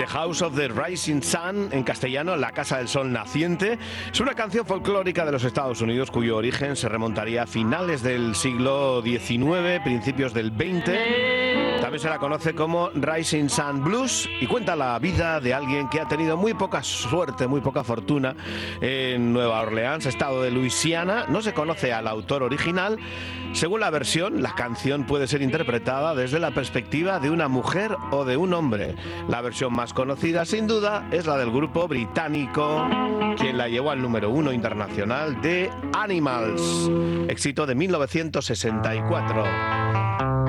The House of the Rising Sun, en castellano, La Casa del Sol Naciente. Es una canción folclórica de los Estados Unidos cuyo origen se remontaría a finales del siglo XIX, principios del XX. También se la conoce como Rising Sun Blues y cuenta la vida de alguien que ha tenido muy poca suerte, muy poca fortuna en Nueva Orleans, estado de Luisiana. No se conoce al autor original. Según la versión, la canción puede ser interpretada desde la perspectiva de una mujer o de un hombre. La versión más conocida, sin duda, es la del grupo británico, quien la llevó al número 1 internacional, de Animals, éxito de 1964.